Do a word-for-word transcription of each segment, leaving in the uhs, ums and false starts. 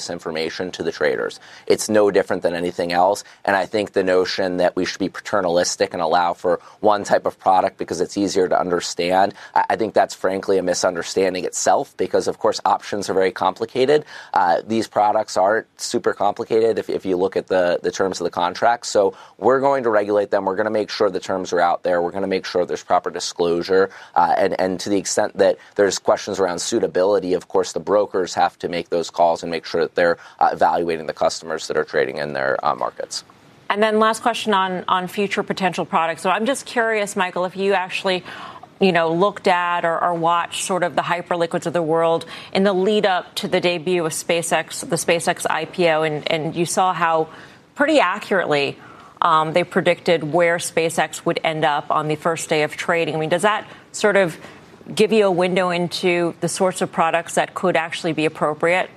this information to the traders. It's no different than anything else. And I think the notion that we should be paternalistic and allow for one type of product because it's easier to understand, I think that's frankly a misunderstanding itself because, of course, options are very complicated. Uh, these products aren't super complicated if, if you look at the, the terms of the contract. So we're going to regulate them. We're going to make sure the terms are out there. We're going to make sure there's proper disclosure. Uh, and, and to the extent that there's questions around suitability, of course, the brokers have to make those calls and make sure that they're uh, evaluating the customers that are trading in their uh, markets. And then last question on, on future potential products. So I'm just curious, Michael, if you actually, you know, looked at or, or watched sort of the hyperliquids of the world in the lead up to the debut of SpaceX, the SpaceX I P O, and, and you saw how pretty accurately um, they predicted where SpaceX would end up on the first day of trading. I mean, does that sort of give you a window into the sorts of products that could actually be appropriate?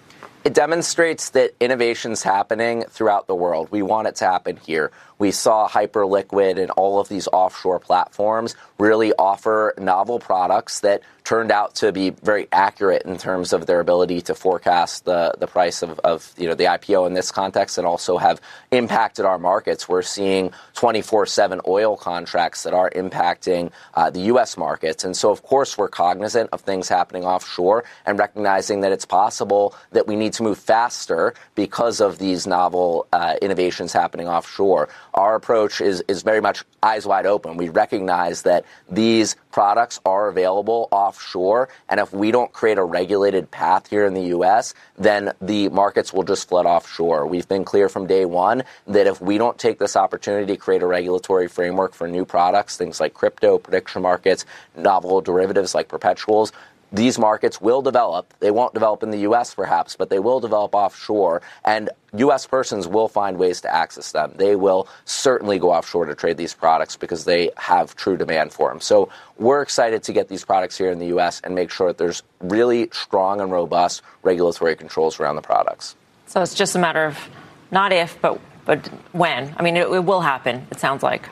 It demonstrates that innovation's happening throughout the world. We want it to happen here. We saw Hyperliquid and all of these offshore platforms really offer novel products that turned out to be very accurate in terms of their ability to forecast the, the price of, of you know the I P O in this context and also have impacted our markets. We're seeing twenty-four seven oil contracts that are impacting uh, the U S markets. And so, of course, we're cognizant of things happening offshore and recognizing that it's possible that we need to move faster because of these novel uh, innovations happening offshore. Our approach is, is very much eyes wide open. We recognize that these products are available offshore, and if we don't create a regulated path here in the U S, then the markets will just flood offshore. We've been clear from day one that if we don't take this opportunity to create a regulatory framework for new products, things like crypto, prediction markets, novel derivatives like perpetuals, these markets will develop. They won't develop in the U S perhaps, but they will develop offshore, and U S persons will find ways to access them. They will certainly go offshore to trade these products because they have true demand for them. So we're excited to get these products here in the U S and make sure that there's really strong and robust regulatory controls around the products. So it's just a matter of not if, but but when. I mean, it, it will happen, it sounds like.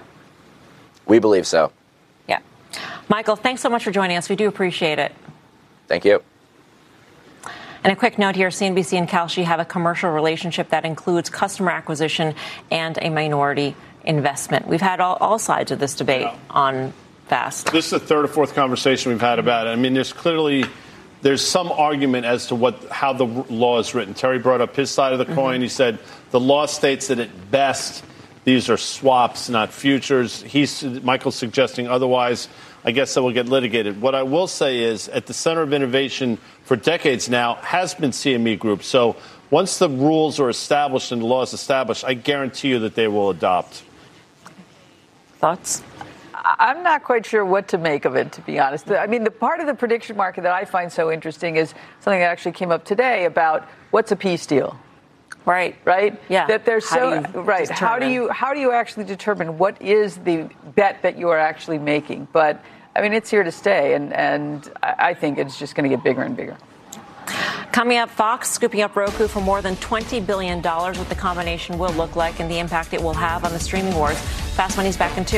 We believe so. Yeah. Michael, thanks so much for joining us. We do appreciate it. Thank you. And a quick note here, C N B C and Kalshi have a commercial relationship that includes customer acquisition and a minority investment. We've had all, all sides of this debate yeah. on Fast. This is the third or fourth conversation we've had about it. I mean, there's clearly there's some argument as to what how the law is written. Terry brought up his side of the coin. Mm-hmm. He said the law states that at best these are swaps, not futures. He's Michael's suggesting otherwise. I guess that will get litigated. What I will say is at the center of innovation for decades now has been C M E Group. So once the rules are established and the law is established, I guarantee you that they will adopt. Thoughts? I'm not quite sure what to make of it, to be honest. I mean, the part of the prediction market that I find so interesting is something that actually came up today about what's a peace deal. Right. Right? Yeah. That there's how so do right. determine? How do you how do you actually determine what is the bet that you are actually making? But I mean, it's here to stay, and and I think it's just going to get bigger and bigger. Coming up, Fox scooping up Roku for more than twenty billion dollars. What the combination will look like and the impact it will have on the streaming wars. Fast Money's back in two.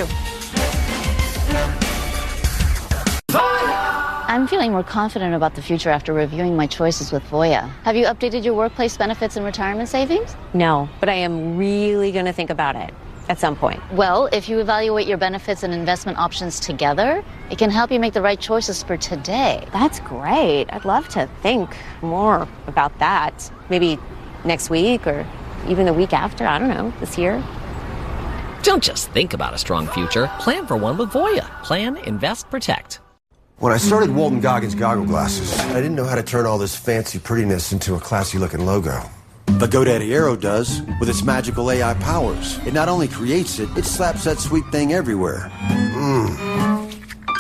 I'm feeling more confident about the future after reviewing my choices with Voya. Have you updated your workplace benefits and retirement savings? No, but I am really going to think about it at some point. Well, if you evaluate your benefits and investment options together, it can help you make the right choices for today. That's great. I'd love to think more about that. Maybe next week or even the week after. I don't know, this year. Don't just think about a strong future. Plan for one with Voya. Plan, invest, protect. When I started Walton Goggins Goggle Glasses, I didn't know how to turn all this fancy prettiness into a classy-looking logo. But GoDaddy Aero does, with its magical A I powers. It not only creates it, it slaps that sweet thing everywhere. Mmm.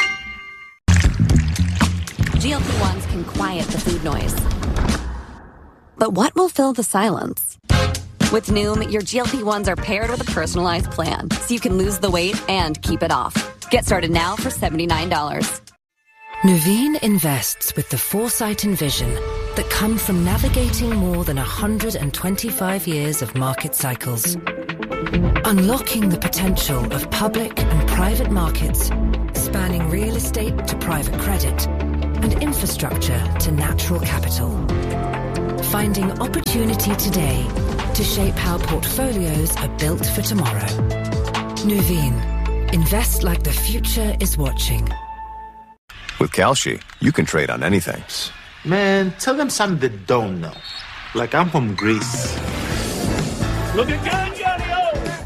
G L P ones can quiet the food noise. But what will fill the silence? With Noom, your G L P ones are paired with a personalized plan, so you can lose the weight and keep it off. Get started now for seventy-nine dollars. Nuveen invests with the foresight and vision that come from navigating more than one hundred twenty-five years of market cycles. Unlocking the potential of public and private markets, spanning real estate to private credit and infrastructure to natural capital. finding opportunity today to shape how portfolios are built for tomorrow. Nuveen. Invest like the future is watching. With Kalshi, you can trade on anything. Man, tell them something they don't know. Like I'm from Greece. Look at God, Johnny-O!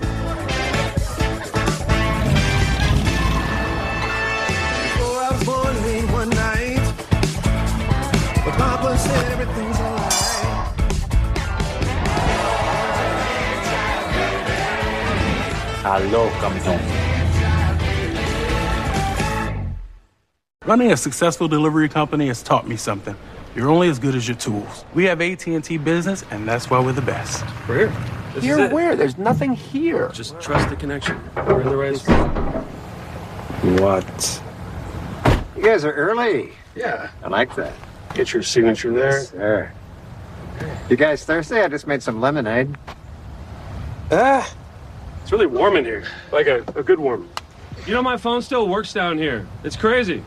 Before I was born late one night, but Papa said everything's all right. Hello, Captain. Running a successful delivery company has taught me something. You're only as good as your tools. We have A T and T Business, and that's why we're the best. We're here. This Here where? There's nothing here. Just trust the connection. We're in the right spot. What? You guys are early. Yeah. I like that. Get your signature there. There. You guys thirsty? I just made some lemonade. Ah. It's really warm in here. Like a, a good warm. You know, my phone still works down here. It's crazy.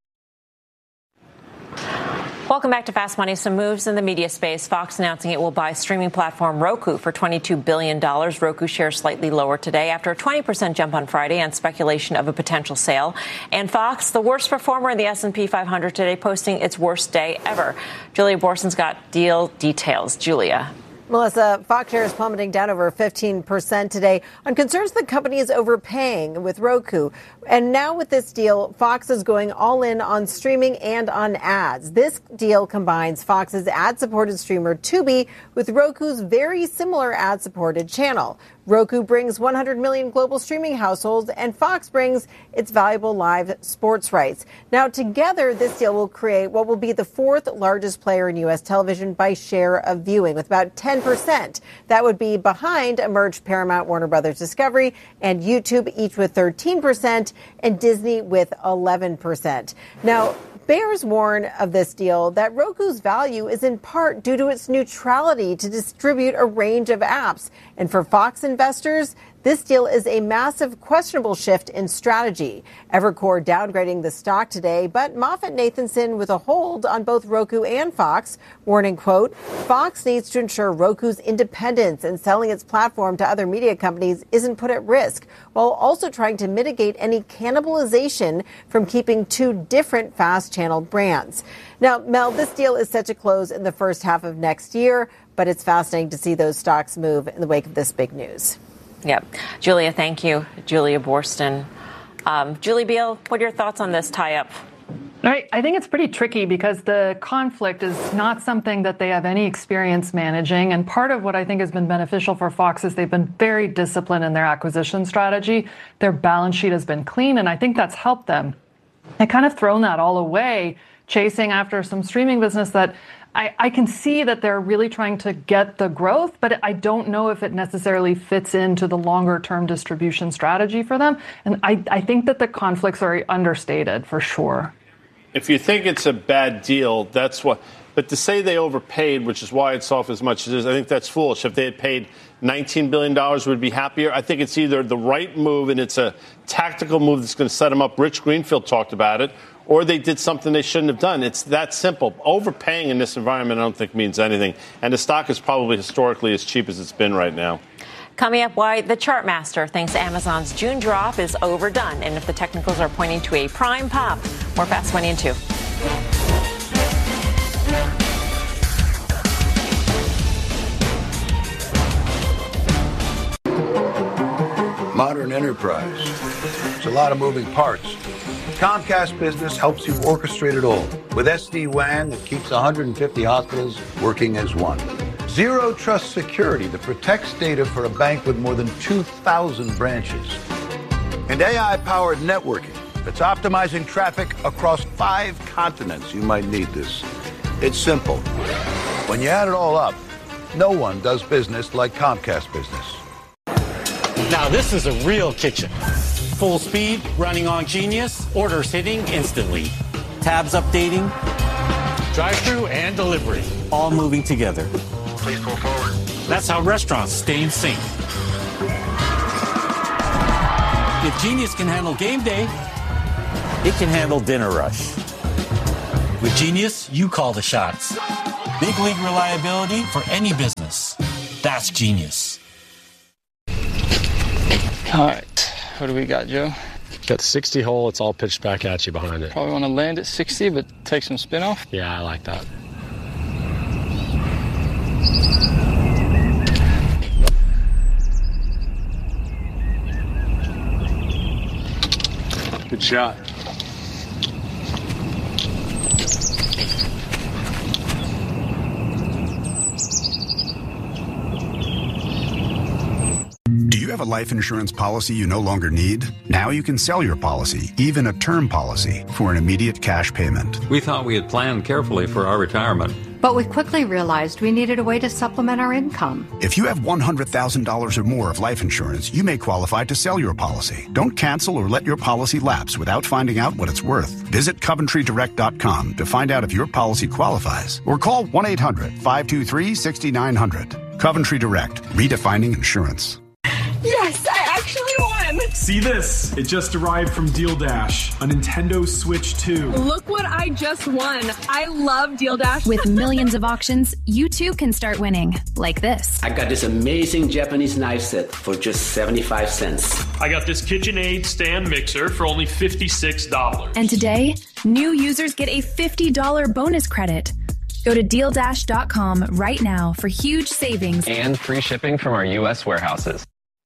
Welcome back to Fast Money. Some moves in the media space. Fox announcing it will buy streaming platform Roku for twenty-two billion dollars. Roku shares slightly lower today after a twenty percent jump on Friday on speculation of a potential sale. And Fox, the worst performer in the S and P five hundred today, posting its worst day ever. Julia Borson's got deal details. Julia. Melissa, Fox shares plummeting down over fifteen percent today on concerns the company is overpaying with Roku. And now with this deal, Fox is going all in on streaming and on ads. This deal combines Fox's ad-supported streamer Tubi with Roku's very similar ad-supported channel. Roku brings one hundred million global streaming households, and Fox brings its valuable live sports rights. Now, together, this deal will create what will be the fourth largest player in U S television by share of viewing, with about ten percent. That would be behind emerged Paramount, Warner Brothers Discovery, and YouTube, each with thirteen percent, and Disney with eleven percent. Now, bears warn of this deal that Roku's value is in part due to its neutrality to distribute a range of apps. And for Fox investors, this deal is a massive questionable shift in strategy. Evercore downgrading the stock today, but MoffettNathanson with a hold on both Roku and Fox, warning, quote, Fox needs to ensure Roku's independence and selling its platform to other media companies isn't put at risk, while also trying to mitigate any cannibalization from keeping two different fast-channeled brands. Now, Mel, this deal is set to close in the first half of next year, but it's fascinating to see those stocks move in the wake of this big news. Yep. Julia, thank you. Julia Boorstin. Um, Julie Beal, what are your thoughts on this tie-up? Right. I think it's pretty tricky because the conflict is not something that they have any experience managing. And part of what I think has been beneficial for Fox is they've been very disciplined in their acquisition strategy. Their balance sheet has been clean, and I think that's helped them. They kind of thrown that all away, chasing after some streaming business that I, I can see that they're really trying to get the growth, but I don't know if it necessarily fits into the longer term distribution strategy for them. And I, I think that the conflicts are understated for sure. If you think it's a bad deal, that's what. But to say they overpaid, which is why it's off as much as it is, I think that's foolish. If they had paid nineteen billion dollars, we'd be happier. I think it's either the right move and it's a tactical move that's going to set them up. Rich Greenfield talked about it. Or they did something they shouldn't have done. It's that simple. Overpaying in this environment, I don't think, means anything. And the stock is probably historically as cheap as it's been right now. Coming up, why the Chartmaster thinks Amazon's June drop is overdone, and if the technicals are pointing to a prime pop. More Fast Money in two. Modern enterprise. It's a lot of moving parts. Comcast Business helps you orchestrate it all with S D WAN that keeps one hundred fifty hospitals working as one. Zero Trust Security that protects data for a bank with more than two thousand branches. And A I-powered networking that's optimizing traffic across five continents. You might need this. It's simple. When you add it all up, no one does business like Comcast Business. Now this is a real kitchen. Full speed, running on Genius, orders hitting instantly. Tabs updating, drive-through and delivery, all moving together. Please pull forward. That's how restaurants stay in sync. If Genius can handle game day, it can handle dinner rush. With Genius, you call the shots. Big league reliability for any business. That's genius. All right, what do we got, Joe? Got sixty hole, it's all pitched back at you behind it. Probably want to land at sixty, but take some spin off. Yeah, I like that. Good shot. Do you have a life insurance policy you no longer need? Now you can sell your policy, even a term policy, for an immediate cash payment. We thought we had planned carefully for our retirement. But we quickly realized we needed a way to supplement our income. If you have one hundred thousand dollars or more of life insurance, you may qualify to sell your policy. Don't cancel or let your policy lapse without finding out what it's worth. Visit Coventry Direct dot com to find out if your policy qualifies, or call one eight hundred, five two three, six nine zero zero. Coventry Direct, redefining insurance. Yes, I actually won! See this? It just arrived from Deal Dash, a Nintendo Switch two. Look what I just won. I love Deal Dash. With millions of auctions, you too can start winning. Like this. I got this amazing Japanese knife set for just seventy-five cents. I got this KitchenAid stand mixer for only fifty-six dollars. And today, new users get a fifty dollars bonus credit. Go to deal dash dot com right now for huge savings. And free shipping from our U S warehouses.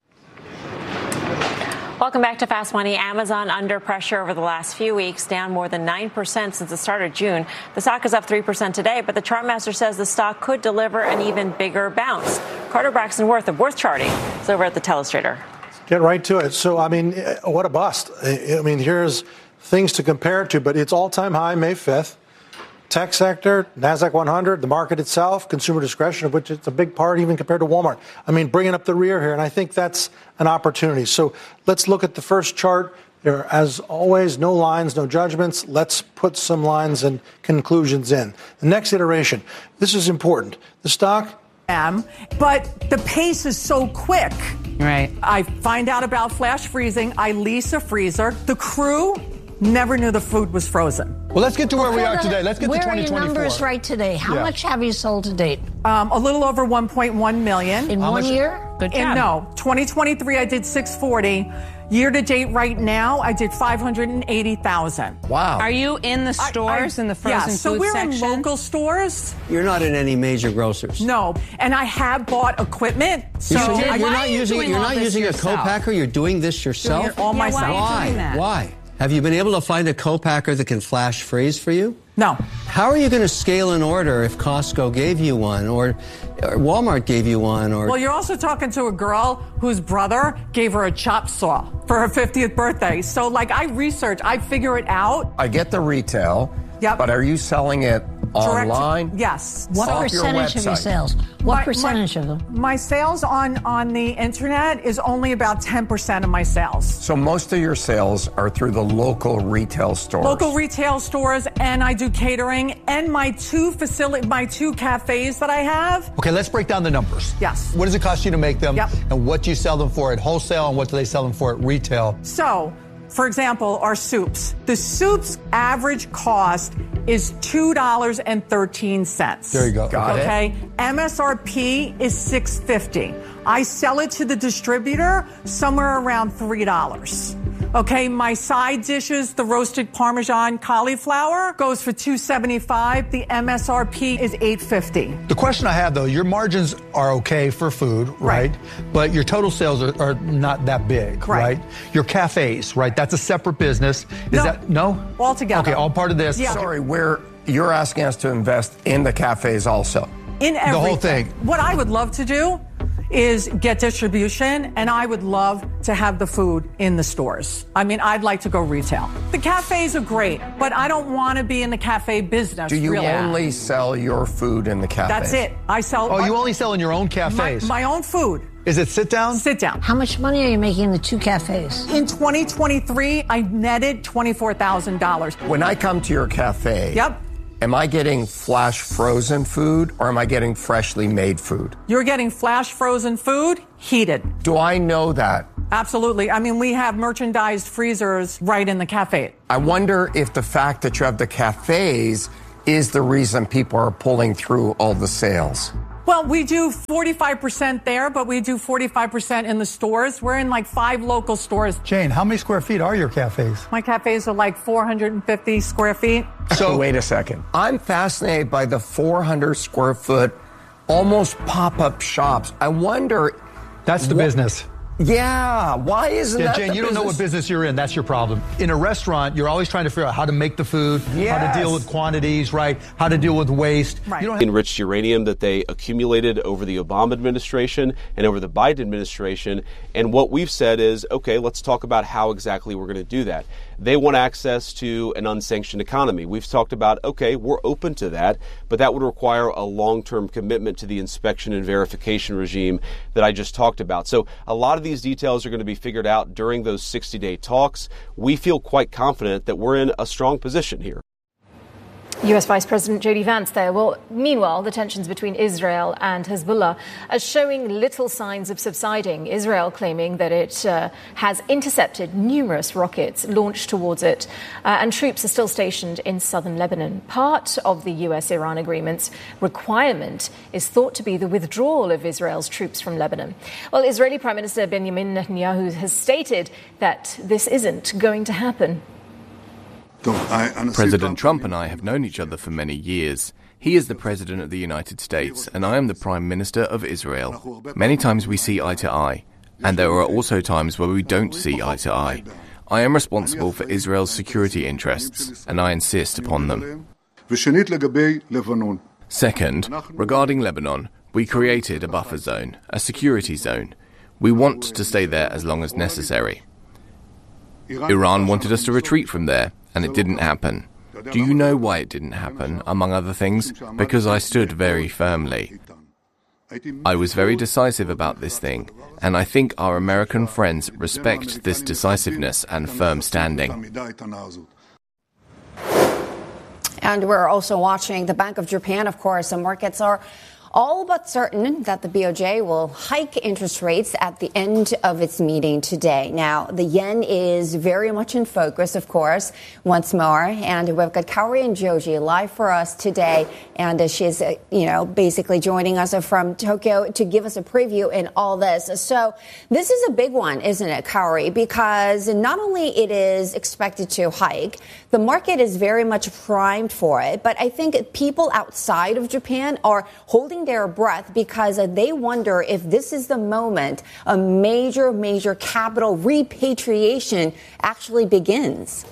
Welcome back to Fast Money. Amazon under pressure over the last few weeks, down more than nine percent since the start of June. The stock is up three percent today, but the chartmaster says the stock could deliver an even bigger bounce. Carter Braxton Worth of Worth Charting is over at the Telestrator. Get right to it. So, I mean, what a bust. I mean, here's things to compare it to, but it's all-time high May fifth. Tech sector, NASDAQ one hundred, the market itself, consumer discretion, of which it's a big part even compared to Walmart. I mean, bringing up the rear here, and I think that's an opportunity. So let's look at the first chart. There, as always, no lines, no judgments. Let's put some lines and conclusions in. The next iteration, this is important. The stock. But the pace is so quick. Right. I find out about flash freezing. I lease a freezer. The crew never knew the food was frozen. Well, let's get to where we are today. Let's get to twenty twenty-four. Where are your numbers right today? How Yeah. much have you sold to date? Um, a little over one point one million. In How one much- year? Good In, job. no, twenty twenty-three I did six forty. Year to date right now, I did five hundred eighty thousand. Wow. Are you in the stores, in the frozen yeah, so food we're section? in local stores. You're not in any major grocers. No, and I have bought equipment. So You should- I, you're why not are you using doing you're all not this using a yourself? co-packer. You're doing this yourself. Doing it all myself. Why? Why? Have you been able to find a co-packer that can flash freeze for you? No. How are you going to scale an order if Costco gave you one, or, or Walmart gave you one, or? Well, you're also talking to a girl whose brother gave her a chop saw for her fiftieth birthday. So, like, I research, I figure it out. I get the retail, Yep. but are you selling it Direct- online? Yes. What Off percentage your of your website? sales? What My- percentage my, of them? My sales on, on the internet is only about ten percent of my sales. So most of your sales are through the local retail stores. Local retail stores, and I do catering, and my two facility, my two cafes that I have. Okay, let's break down the numbers. Yes. What does it cost you to make them? Yep. And what do you sell them for at wholesale, and what do they sell them for at retail? So, for example, our soups. The soup's average cost is two dollars and thirteen cents. There you go. Got it. okay? M S R P is six dollars and fifty cents. I sell it to the distributor somewhere around three dollars. Okay, my side dishes, the roasted Parmesan cauliflower goes for two dollars and seventy-five cents. The M S R P is eight dollars and fifty cents. The question I have, though, your margins are okay for food, right? But your total sales are, are not that big, Right. right? Your cafes, right? That's a separate business. Is No. that no? All together. Okay, all part of this. Yeah. Sorry, we're you're asking us to invest in the cafes also. In everything. The whole thing. What I would love to do is get distribution, and I would love to have the food in the stores. I mean, I'd like to go retail. The cafes are great, but I don't want to be in the cafe business. Do you really. only sell your food in the cafes? That's it. I sell. Oh, my, you only sell in your own my, cafes? my own food. Is it sit down? Sit down. How much money are you making in the two cafes? In twenty twenty-three, I netted twenty-four thousand dollars. When I come to your cafe, Yep. am I getting flash frozen food or am I getting freshly made food? You're getting flash frozen food, heated. Do I know that? Absolutely. I mean, we have merchandised freezers right in the cafe. I wonder if the fact that you have the cafes is the reason people are pulling through all the sales? Well, we do forty-five percent there, but we do forty-five percent in the stores. We're in like five local stores. Jane, how many square feet are your cafes? My cafes are like four hundred fifty square feet. So wait a second. I'm fascinated by the four hundred square foot, almost pop-up shops. I wonder. That's the what, business. Yeah. Why isn't yeah, that Jane, the you business? don't know what business you're in. That's your problem. In a restaurant, you're always trying to figure out how to make the food, yes. how to deal with quantities, right? How to deal with waste. Right. You don't have- enriched uranium that they accumulated over the Obama administration and over the Biden administration. And what we've said is, okay, let's talk about how exactly we're going to do that. They want access to an unsanctioned economy. We've talked about, okay, we're open to that, but that would require a long-term commitment to the inspection and verification regime that I just talked about. So a lot of these details are going to be figured out during those sixty-day talks. We feel quite confident that we're in a strong position here. U S Vice President J D Vance there. Well, meanwhile, the tensions between Israel and Hezbollah are showing little signs of subsiding. Israel claiming that it uh, has intercepted numerous rockets launched towards it, uh, and troops are still stationed in southern Lebanon. Part of the U S Iran agreement's requirement is thought to be the withdrawal of Israel's troops from Lebanon. Well, Israeli Prime Minister Benjamin Netanyahu has stated that this isn't going to happen. President Trump and I have known each other for many years. He is the President of the United States, and I am the Prime Minister of Israel. Many times we see eye to eye, and there are also times where we don't see eye to eye. I am responsible for Israel's security interests, and I insist upon them. Second, regarding Lebanon, we created a buffer zone, a security zone. We want to stay there as long as necessary. Iran wanted us to retreat from there, and it didn't happen. Do you know why it didn't happen, among other things? Because I stood very firmly. I was very decisive about this thing, and I think our American friends respect this decisiveness and firm standing. And we're also watching the Bank of Japan, of course, and markets are all but certain that the B O J will hike interest rates at the end of its meeting today. Now, the yen is very much in focus, of course, once more. And we've got Kaori Joji live for us today. And uh, she's, uh, you know, basically joining us from Tokyo to give us a preview in all this. So this is a big one, isn't it, Kaori? Because not only it is expected to hike, the market is very much primed for it. But I think people outside of Japan are holding their breath because they wonder if this is the moment a major, major capital repatriation actually begins.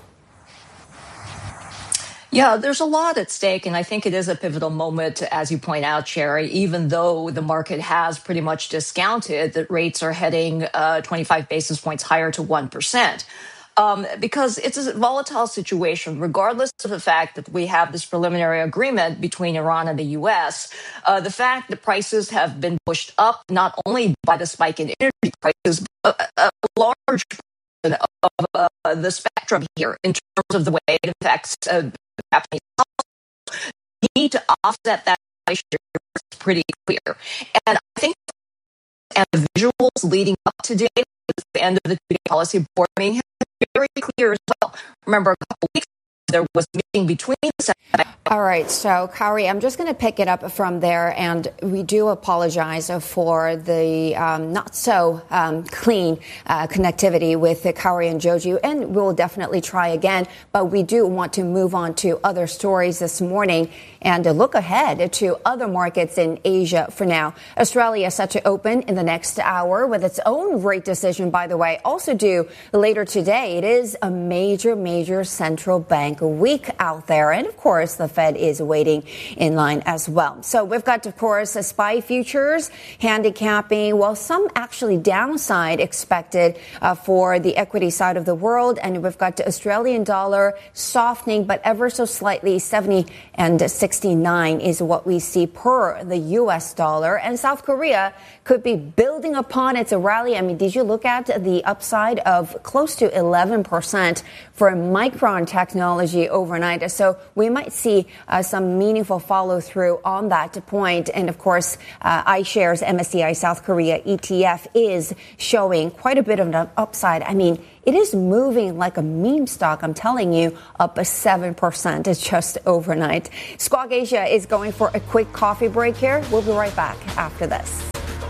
Yeah, there's a lot at stake, and I think it is a pivotal moment, as you point out, Sherry, even though the market has pretty much discounted that rates are heading uh, twenty-five basis points higher to one percent. Um, because it's a volatile situation, regardless of the fact that we have this preliminary agreement between Iran and the U S. Uh, the fact that prices have been pushed up not only by the spike in energy prices, but a, a large portion of uh, the spectrum here in terms of the way it affects uh, Japanese households. You need to offset that inflation. It's pretty clear. And I think and the visuals leading up to today, at the end of the two-day policy board meeting, very clear as well. Remember, a couple weeks ago, there was a meeting between the All right. So, Kaori, I'm just going to pick it up from there. And we do apologize for the um, not so um, clean uh, connectivity with Kaori and Joji. And we'll definitely try again. But we do want to move on to other stories this morning and to look ahead to other markets in Asia for now. Australia is set to open in the next hour with its own rate decision, by the way, also due later today. It is a major, major central bank week out there. And, of course, the Fed is waiting in line as well. So we've got, of course, S P Y futures handicapping. Well, some actually downside expected uh, for the equity side of the world. And we've got the Australian dollar softening, but ever so slightly. seventy and sixty-nine is what we see per the U S dollar. And South Korea could be building upon its rally. I mean, did you look at the upside of close to eleven percent for Micron Technology? strategy overnight. So we might see uh, some meaningful follow through on that point. And of course, uh, iShares M S C I South Korea E T F is showing quite a bit of an upside. I mean, it is moving like a meme stock, I'm telling you, up a seven percent just overnight. Squawk Asia is going for a quick coffee break here. We'll be right back after this.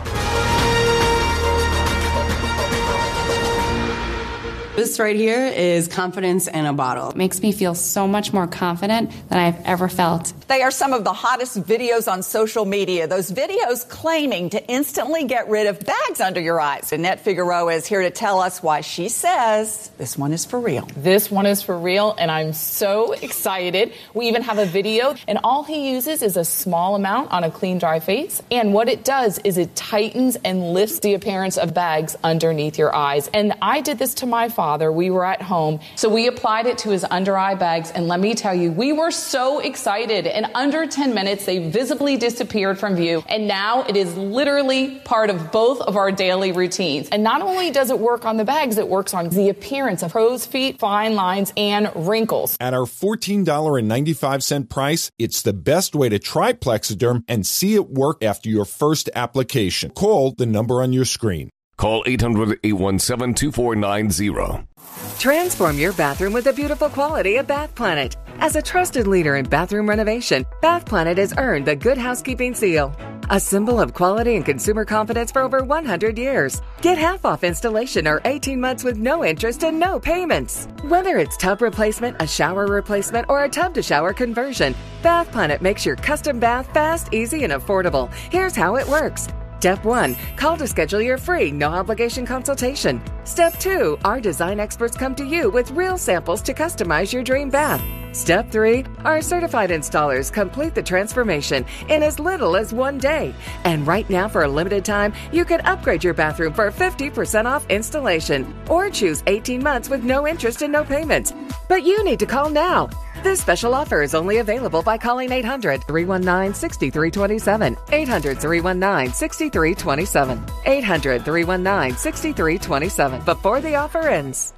This right here is confidence in a bottle. It makes me feel so much more confident than I've ever felt. They are some of the hottest videos on social media. Those videos claiming to instantly get rid of bags under your eyes. Annette Figueroa is here to tell us why she says this one is for real. This one is for real, and I'm so excited. We even have a video, and all he uses is a small amount on a clean, dry face. And what it does is it tightens and lifts the appearance of bags underneath your eyes. And I did this to my father. We were at home, so we applied it to his under eye bags, and let me tell you, we were so excited. In under ten minutes, they visibly disappeared from view, and now it is literally part of both of our daily routines. And not only does it work on the bags, it works on the appearance of crow's feet, fine lines, and wrinkles. At our fourteen ninety-five price, it's the best way to try Plexiderm and see it work after your first application. Call the number on your screen. Call eight hundred, eight one seven, two four nine zero. Transform your bathroom with the beautiful quality of Bath Planet. As a trusted leader in bathroom renovation, Bath Planet has earned the Good Housekeeping seal, a symbol of quality and consumer confidence for over one hundred years. Get half off installation or eighteen months with no interest and no payments. Whether it's tub replacement, a shower replacement, or a tub-to-shower conversion, Bath Planet makes your custom bath fast, easy, and affordable. Here's how it works. Step one, call to schedule your free, no-obligation consultation. Step two, our design experts come to you with real samples to customize your dream bath. Step three, our certified installers complete the transformation in as little as one day. And right now, for a limited time, you can upgrade your bathroom for fifty percent off installation or choose eighteen months with no interest and no payments. But you need to call now. This special offer is only available by calling eight hundred, three one nine, six three two seven, eight hundred, three one nine, six three two seven, eight hundred, three one nine, six three two seven before the offer ends.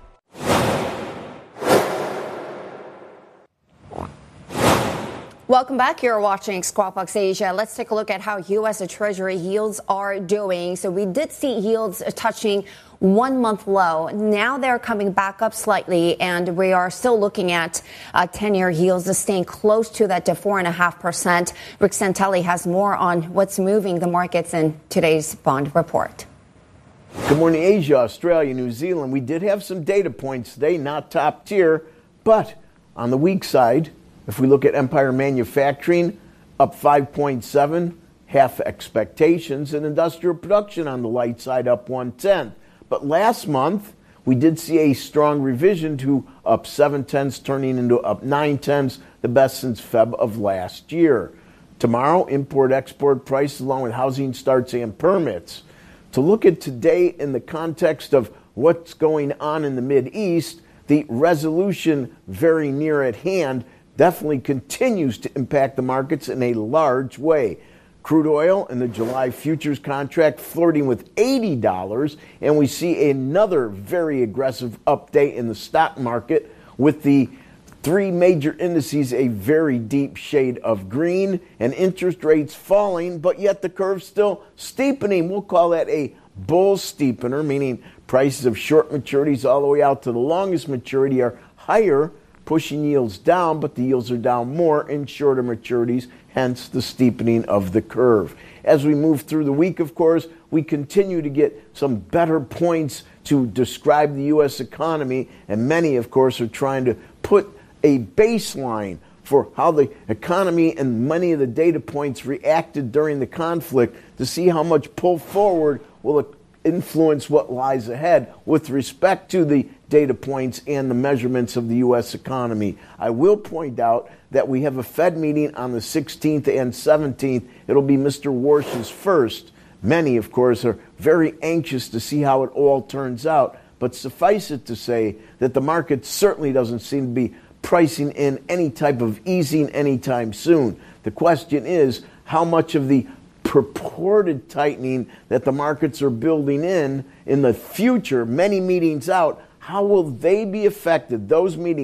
Welcome back. You're watching Squawk Box Asia. Let's take a look at how U S Treasury yields are doing. So we did see yields touching one month low. Now they're coming back up slightly, and we are still looking at uh, ten-year yields staying close to that to four point five percent. Rick Santelli has more on what's moving the markets in today's bond report. Good morning, Asia, Australia, New Zealand. We did have some data points today, not top tier, but on the weak side, if we look at Empire Manufacturing, up five point seven, half expectations, and industrial production on the light side up one tenth. But last month, we did see a strong revision to up seven tenths, turning into up nine tenths, the best since February of last year. Tomorrow, import-export prices along with housing starts and permits. To look at today in the context of what's going on in the Mideast, the resolution very near at hand definitely continues to impact the markets in a large way. Crude oil and the July futures contract flirting with eighty dollars, and we see another very aggressive update in the stock market with the three major indices a very deep shade of green and interest rates falling, but yet the curve still steepening. We'll call that a bull steepener, meaning prices of short maturities all the way out to the longest maturity are higher, pushing yields down, but the yields are down more in shorter maturities, hence the steepening of the curve. As we move through the week, of course, we continue to get some better points to describe the U S economy, and many, of course, are trying to put a baseline for how the economy and many of the data points reacted during the conflict to see how much pull forward will influence what lies ahead with respect to the data points and the measurements of the U S economy. I will point out that we have a Fed meeting on the sixteenth and seventeenth. It'll be Mister Warsh's first. Many, of course, are very anxious to see how it all turns out, but suffice it to say that the market certainly doesn't seem to be pricing in any type of easing anytime soon. The question is how much of the purported tightening that the markets are building in in the future, many meetings out, how will they be affected, those meetings,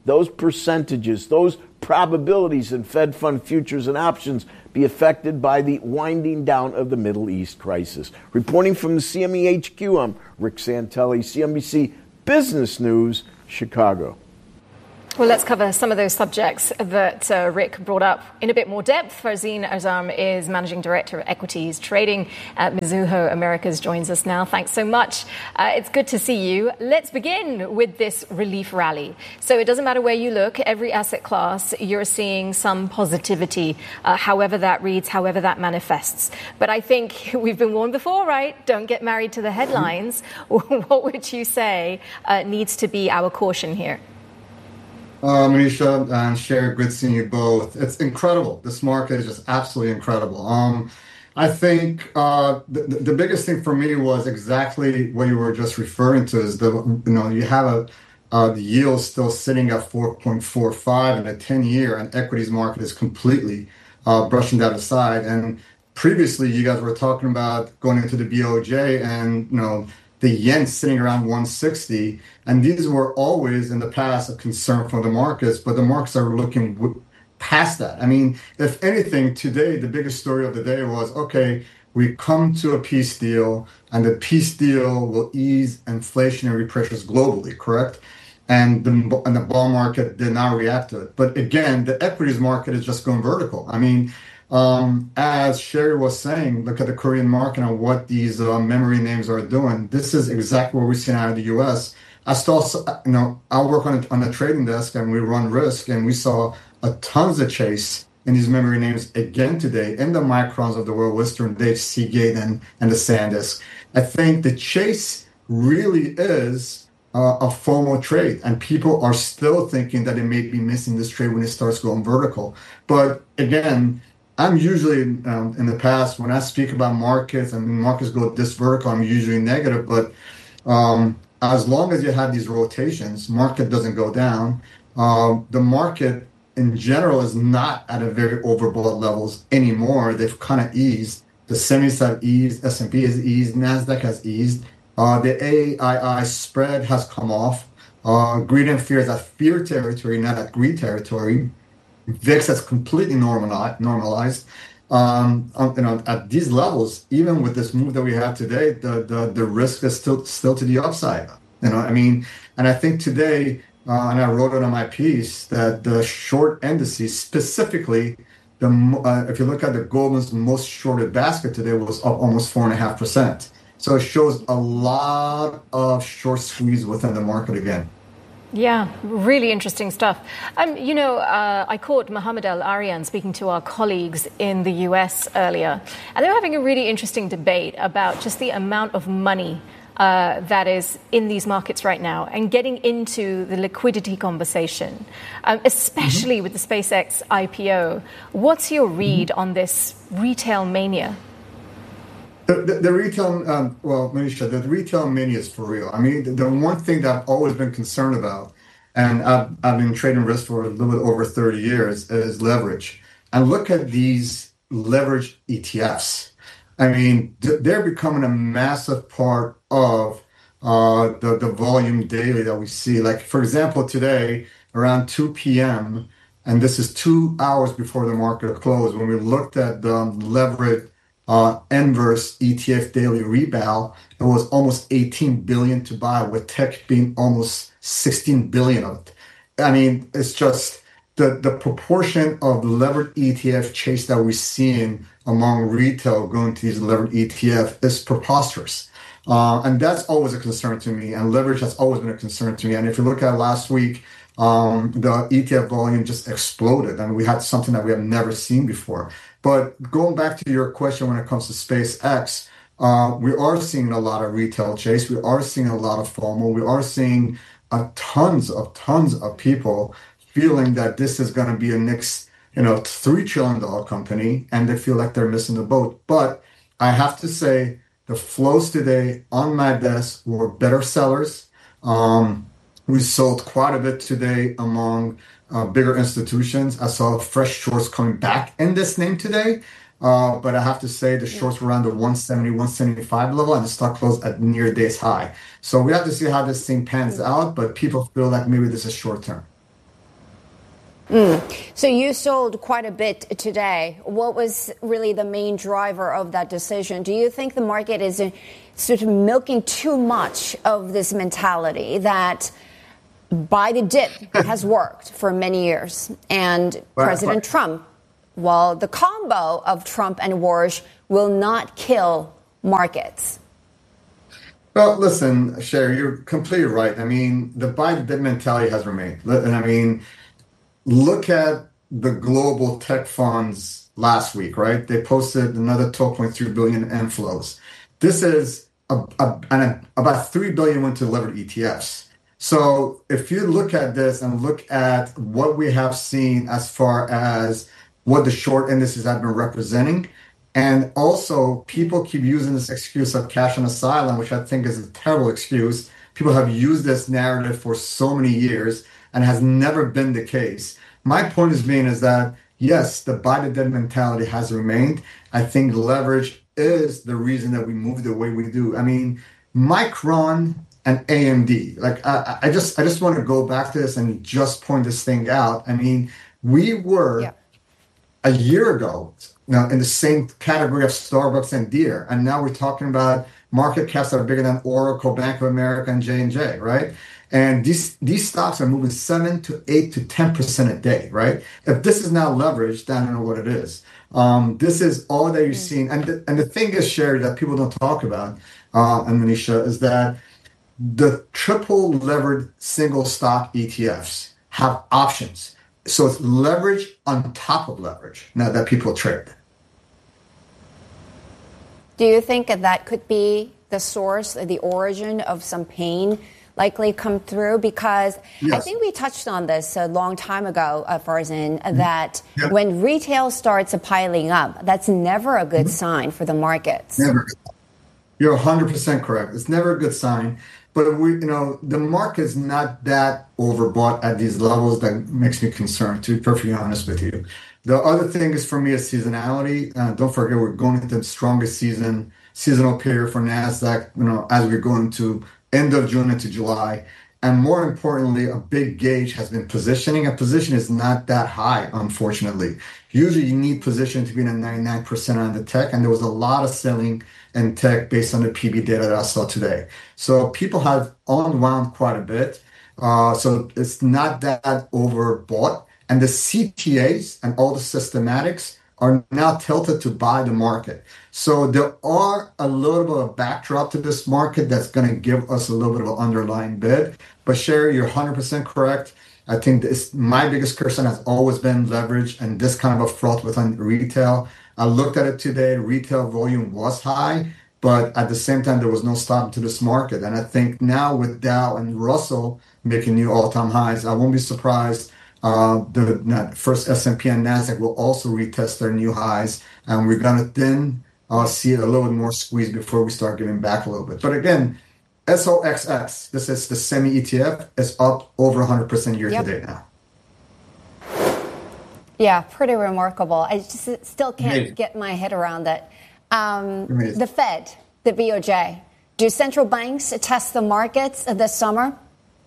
those percentages, those probabilities in Fed fund futures and options be affected by the winding down of the Middle East crisis. Reporting from the C M E H Q, I'm Rick Santelli, C N B C Business News, Chicago. Well, let's cover some of those subjects that uh, Rick brought up in a bit more depth. Farzin Azam is Managing Director of Equities Trading at Mizuho Americas, joins us now. Thanks so much. Uh, it's good to see you. Let's begin with this relief rally. So it doesn't matter where you look, every asset class, you're seeing some positivity, uh, however that reads, however that manifests. But I think we've been warned before, right? Don't get married to the headlines. What would you say uh, needs to be our caution here? Uh, Manisha and Sherry, good seeing you both. It's incredible. This market is just absolutely incredible. Um, I think uh, the, the biggest thing for me was exactly what you were just referring to is the, you know, you have a uh, the yield still sitting at four point four five in a ten year, and equities market is completely uh, brushing that aside. And previously, you guys were talking about going into the B O J and, you know, the yen sitting around one sixty, and these were always in the past a concern for the markets, but the markets are looking w- past that. I mean, if anything, today, the biggest story of the day was, okay, we come to a peace deal, and the peace deal will ease inflationary pressures globally, correct? And the, and the bond market did not react to it. But again, the equities market is just going vertical. I mean, Um, as Sherry was saying, look at the Korean market and what these uh, memory names are doing. This is exactly what we're seeing out of the U S. I still, you know, I work on a, on a trading desk and we run risk, and we saw a tons of chase in these memory names again today in the Microns of the world, Western Data, Seagate, and, and the SanDisk. I think the chase really is uh, a FOMO trade, and people are still thinking that they may be missing this trade when it starts going vertical. But again, I'm usually, um, in the past, when I speak about markets and markets go this vertical, I'm usually negative. But um, as long as you have these rotations, market doesn't go down. Uh, the market in general is not at a very overbought levels anymore. They've kind of eased. The semis have eased. S and P has eased. NASDAQ has eased. Uh, the A I I spread has come off. Uh, greed and fear is at fear territory, not at greed territory. V I X has completely normalized. normalized. Um, you know, at these levels, even with this move that we have today, the the, the risk is still still to the upside. You know, I mean, and I think today, uh, and I wrote it on my piece, that the short indices, specifically, the uh, if you look at the Goldman's most shorted basket today, was up almost four and a half percent. So it shows a lot of short squeeze within the market again. Yeah, really interesting stuff. Um, you know, uh, I caught Mohamed El-Arian speaking to our colleagues in the U S earlier, and they were having a really interesting debate about just the amount of money uh, that is in these markets right now and getting into the liquidity conversation, um, especially mm-hmm. with the SpaceX I P O. What's your read mm-hmm. on this retail mania? The, the, the retail, um, well, Manisha, the retail mania is for real. I mean, the, the one thing that I've always been concerned about, and I've, I've been trading risk for a little bit over thirty years, is leverage. And look at these leverage E T Fs. I mean, they're becoming a massive part of uh, the, the volume daily that we see. Like, for example, today, around two p.m., and this is two hours before the market closed, when we looked at the leverage Uh, inverse E T F daily rebound, it was almost eighteen billion to buy, with tech being almost sixteen billion of it. I mean, it's just the, the proportion of levered E T F chase that we're seeing among retail going to these levered E T F is preposterous. Uh, and that's always a concern to me. And leverage has always been a concern to me. And if you look at last week, um, the E T F volume just exploded. I mean, we had something that we have never seen before. But going back to your question when it comes to SpaceX, uh, we are seeing a lot of retail chase. We are seeing a lot of FOMO. We are seeing uh, tons of tons of people feeling that this is going to be a next, you know, three trillion dollars company, and they feel like they're missing the boat. But I have to say, the flows today on my desk were better sellers. Um, we sold quite a bit today among Uh, bigger institutions. I saw fresh shorts coming back in this name today. Uh, but I have to say the shorts were around the one seventy, one seventy-five level, and the stock closed at near day's high. So we have to see how this thing pans out, but people feel like maybe this is short term. Mm. So you sold quite a bit today. What was really the main driver of that decision? Do you think the market is sort of milking too much of this mentality that buy the dip has worked for many years? And well, President but- Trump, well, the combo of Trump and Warsh will not kill markets. Well, listen, Sherry, you're completely right. I mean, the buy the dip mentality has remained. And I mean, look at the global tech funds last week, right? They posted another twelve point three billion inflows. This is a, a, an, about three billion went to levered E T Fs. So if you look at this and look at what we have seen as far as what the short indices have been representing, and also people keep using this excuse of cash on the sideline, which I think is a terrible excuse. People have used this narrative for so many years and has never been the case. My point is being is that, yes, the buy the dip mentality has remained. I think leverage is the reason that we move the way we do. I mean, Micron and A M D, like I, I just I just want to go back to this and just point this thing out. I mean, we were yeah. a year ago now in the same category of Starbucks and Deere, and now we're talking about market caps that are bigger than Oracle, Bank of America, and J and J, right? And these these stocks are moving seven to eight to ten percent a day, right? If this is not leveraged, then I don't know what it is. Um, this is all that you're seeing, and the, and the thing is, Sherry, that people don't talk about, uh, and Manisha, is that the triple levered single stock E T Fs have options, so it's leverage on top of leverage now that people trade. Do you think that that could be the source, the origin of some pain likely come through? Because yes. I think we touched on this a long time ago, uh, Farzan, mm-hmm. that yep. when retail starts piling up, that's never a good mm-hmm. sign for the markets. Never. You're one hundred percent correct. It's never a good sign. But we, you know, the market's not that overbought at these levels that makes me concerned, to be perfectly honest with you. The other thing is for me is seasonality. Uh, don't forget, we're going into the strongest season, seasonal period for NASDAQ, you know, as we're going to end of June into July. And more importantly, a big gauge has been positioning. A position is not that high, unfortunately. Usually you need position to be in a ninety-nine percent on the tech, and there was a lot of selling in tech based on the P B data that I saw today. So people have unwound quite a bit. Uh, so it's not that overbought. And the C T As and all the systematics are now tilted to buy the market. So there are a little bit of backdrop to this market that's going to give us a little bit of an underlying bid. But Sherry, you're one hundred percent correct. I think this, my biggest concern has always been leverage and this kind of a froth within retail. I looked at it today. Retail volume was high, but at the same time, there was no stop to this market. And I think now with Dow and Russell making new all-time highs, I won't be surprised. Uh, the first S and P and NASDAQ will also retest their new highs, and we're going to then uh, see a little bit more squeeze before we start giving back a little bit. But again, S O X X, this is the semi-E T F, is up over one hundred percent year yep. to date now. Yeah, pretty remarkable. I just still can't Amazing. get my head around that. Um, the Fed, the B O J, do central banks test the markets this summer?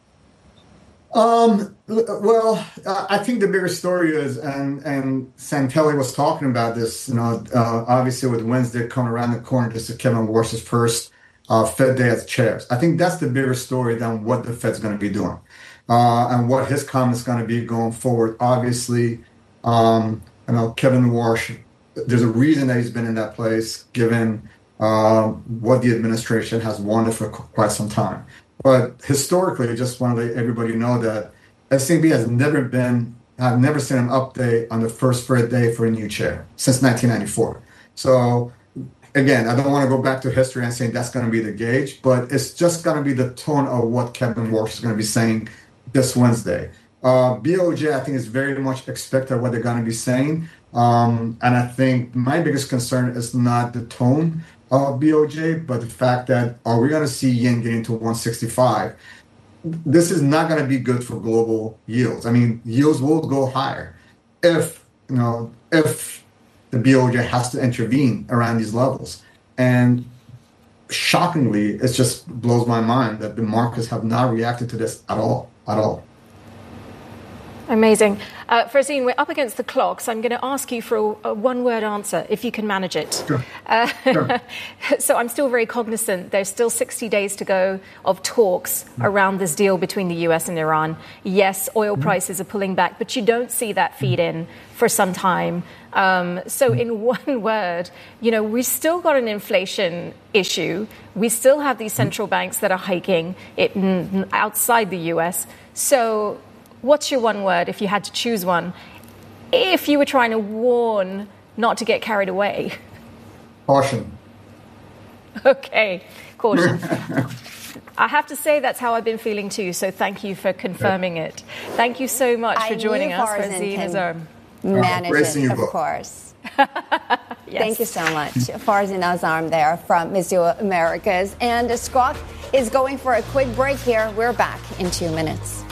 Um, well, I think the bigger story is, and, and Santelli was talking about this, you know, uh, obviously with Wednesday coming around the corner, this is Kevin Warsh's first uh, Fed day as chairs. I think that's the bigger story than what the Fed's going to be doing uh, and what his comments going to be going forward. Obviously, um, you know, Kevin Warsh, there's a reason that he's been in that place, given uh, what the administration has wanted for quite some time. But historically, I just want to let everybody know that S and P has never been, I've never seen an update on the first Fed day for a new chair since nineteen ninety-four. So again, I don't want to go back to history and say that's going to be the gauge, but it's just going to be the tone of what Kevin Warsh is going to be saying this Wednesday. Uh, B O J, I think, is very much expected what they're going to be saying. Um, and I think my biggest concern is not the tone of B O J, but the fact that are we going to see yen getting to one sixty-five? This is not going to be good for global yields. I mean, yields will go higher if, you know, if the B O J has to intervene around these levels. And shockingly, it just blows my mind that the markets have not reacted to this at all, at all. Amazing. Uh, Francine, we're up against the clock, so I'm going to ask you for a, a one-word answer, if you can manage it. Sure. Uh, Sure. So I'm still very cognizant. There's still sixty days to go of talks around this deal between the U S and Iran. Yes, oil mm-hmm. prices are pulling back, but you don't see that feed in for some time. Um, so in one word, you know, we've still got an inflation issue. We still have these central banks that are hiking it n- outside the U S. So what's your one word if you had to choose one? If you were trying to warn not to get carried away. Caution. Okay, caution. I have to say that's how I've been feeling too, so thank you for confirming it. Thank you so much I for joining us, Farzin Francine Azar. Manage it, of book. course. Yes. Thank you so much. Farzin Azam there from Mizuho Americas. And Squawk is going for a quick break here. We're back in two minutes.